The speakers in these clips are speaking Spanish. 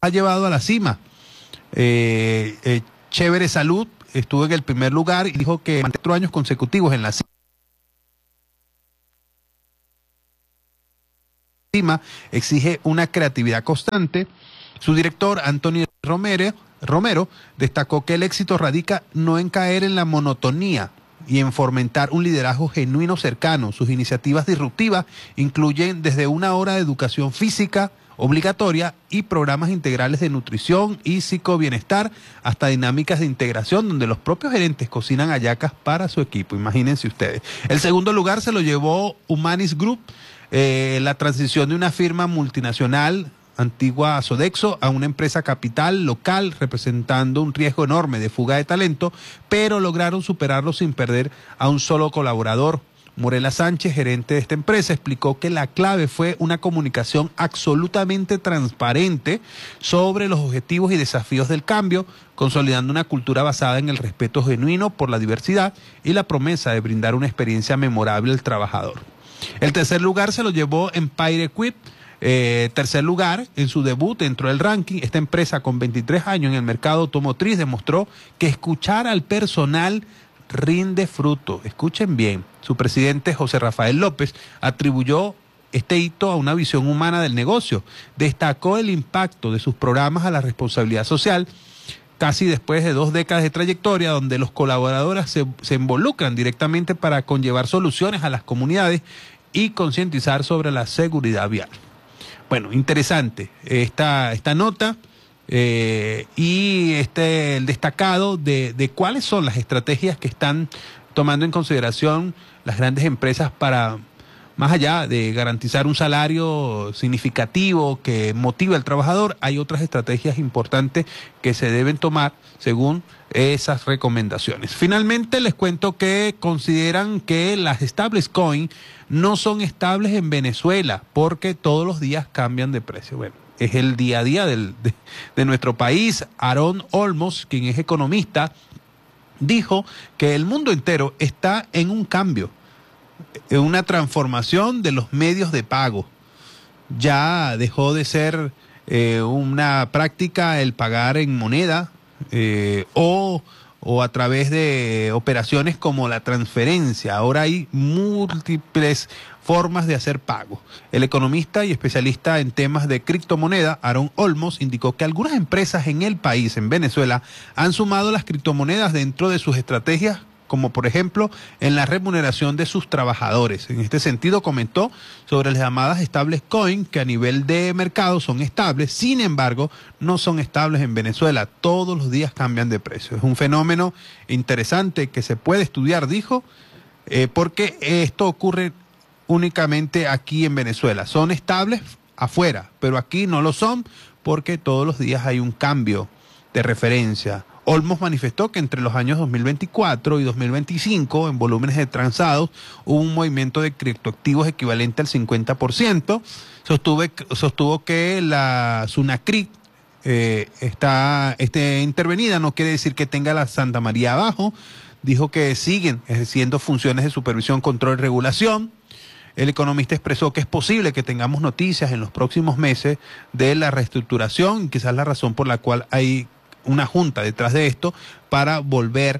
ha llevado a la cima. Chévere Salud estuvo en el primer lugar y dijo que 4 años consecutivos en la cima exige una creatividad constante. Su director, Antonio Romero, destacó que el éxito radica no en caer en la monotonía y en fomentar un liderazgo genuino cercano. Sus iniciativas disruptivas incluyen desde una hora de educación física obligatoria y programas integrales de nutrición y psicobienestar hasta dinámicas de integración donde los propios gerentes cocinan hallacas para su equipo. Imagínense ustedes. El segundo lugar se lo llevó Humanis Group, la transición de una firma multinacional antigua Sodexo a una empresa capital local, representando un riesgo enorme de fuga de talento, pero lograron superarlo sin perder a un solo colaborador. Morela Sánchez, gerente de esta empresa, explicó que la clave fue una comunicación absolutamente transparente sobre los objetivos y desafíos del cambio, consolidando una cultura basada en el respeto genuino por la diversidad y la promesa de brindar una experiencia memorable al trabajador. El tercer lugar se lo llevó Empire Equip. Tercer lugar, en su debut dentro del ranking, esta empresa con 23 años en el mercado automotriz demostró que escuchar al personal rinde fruto. Escuchen bien, su presidente José Rafael López atribuyó este hito a una visión humana del negocio. Destacó el impacto de sus programas a la responsabilidad social, casi después de 2 décadas de trayectoria, donde los colaboradores se involucran directamente para conllevar soluciones a las comunidades y concientizar sobre la seguridad vial. Bueno, interesante esta nota y el destacado de cuáles son las estrategias que están tomando en consideración las grandes empresas para, más allá de garantizar un salario significativo que motive al trabajador, hay otras estrategias importantes que se deben tomar según esas recomendaciones. Finalmente les cuento que consideran que las stablecoins no son estables en Venezuela porque todos los días cambian de precio. Bueno, es el día a día de nuestro país. Aarón Olmos, quien es economista, dijo que el mundo entero está en un cambio, en una transformación de los medios de pago. Ya dejó de ser una práctica el pagar en moneda o a través de operaciones como la transferencia. Ahora hay múltiples formas de hacer pago. El economista y especialista en temas de criptomoneda, Aarón Olmos, indicó que algunas empresas en el país, en Venezuela, han sumado las criptomonedas dentro de sus estrategias, como por ejemplo en la remuneración de sus trabajadores. En este sentido comentó sobre las llamadas stablecoin, que a nivel de mercado son estables, sin embargo no son estables en Venezuela, todos los días cambian de precio. Es un fenómeno interesante que se puede estudiar, dijo, porque esto ocurre únicamente aquí en Venezuela. Son estables afuera, pero aquí no lo son porque todos los días hay un cambio de referencia. Olmos manifestó que entre los años 2024 y 2025, en volúmenes de transados, hubo un movimiento de criptoactivos equivalente al 50%. Sostuvo que la Sunacrip está intervenida, no quiere decir que tenga la Santa María abajo. Dijo que siguen ejerciendo funciones de supervisión, control y regulación. El economista expresó que es posible que tengamos noticias en los próximos meses de la reestructuración, quizás la razón por la cual hay una junta detrás de esto para volver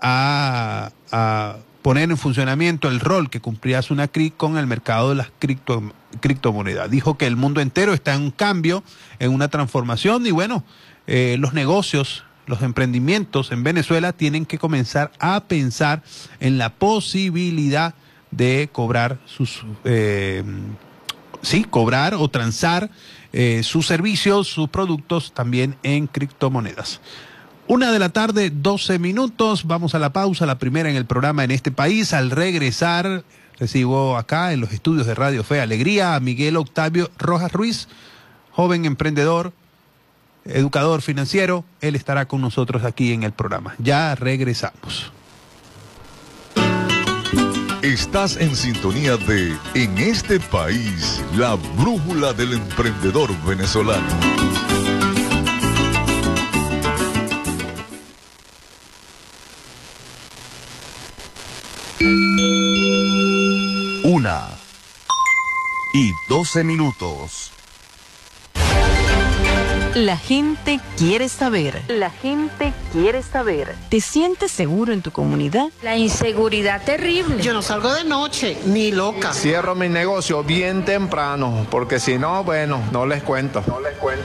a poner en funcionamiento el rol que cumplía Sunacrip con el mercado de las criptomonedas. Dijo que el mundo entero está en un cambio, en una transformación y bueno, los negocios, los emprendimientos en Venezuela tienen que comenzar a pensar en la posibilidad de cobrar cobrar o transar sus servicios, sus productos también en criptomonedas. 1:00 p.m, 12 minutos. Vamos a la pausa, la primera en el programa en este país. Al regresar, recibo acá en los estudios de Radio Fe Alegría a Miguel Octavio Rojas Ruiz, joven emprendedor, educador financiero. Él estará con nosotros aquí en el programa. Ya regresamos. Estás en sintonía de En este país, la brújula del emprendedor venezolano. Una y 12 minutos. La gente quiere saber. La gente quiere saber. ¿Te sientes seguro en tu comunidad? La inseguridad terrible. Yo no salgo de noche, ni loca. Cierro mi negocio bien temprano, porque si no, bueno, no les cuento.